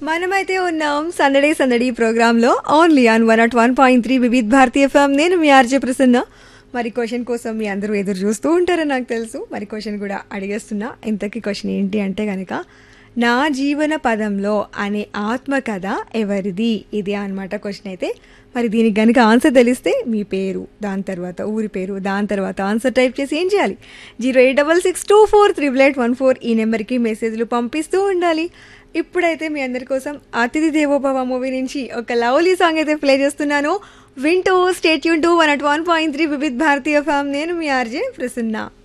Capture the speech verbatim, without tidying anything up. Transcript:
మనమైతే ఉన్నాం సందడి సందడి ప్రోగ్రాంలో only on one not one point three Vividh Bharatiya FM. నేను మీ ఆర్జే ప్రసన్న. మరి క్వశ్చన్ కోసం మీ అందరూ ఎదురు చూస్తూ ఉంటారని నాకు తెలుసు. మరి క్వశ్చన్ కూడా అడిగేస్తున్నా. ఇంతకీ క్వశ్చన్ ఏంటి అంటే కనుక, నా జీవన పదంలో అనే ఆత్మకథ ఎవరిది? ఇదే అనమాట క్వశ్చన్ అయితే. మరి దీనికి కనుక ఆన్సర్ తెలిస్తే మీ పేరు, దాని తర్వాత ఊరి పేరు, దాని తర్వాత ఆన్సర్ టైప్ చేసి ఏం చేయాలి? Zero eight double six two four triple eight one four ఈ నెంబర్కి మెసేజ్లు పంపిస్తూ ఉండాలి. ఇప్పుడైతే మీ అందరి కోసం అతిథి దేవోభవ మూవీ నుంచి ఒక లవ్లీ సాంగ్ అయితే ప్లే చేస్తున్నాను. వింటూ stay tune to one at one point three Vividh Bharatiya FM. నేను మీ ఆర్జే ప్రసన్న.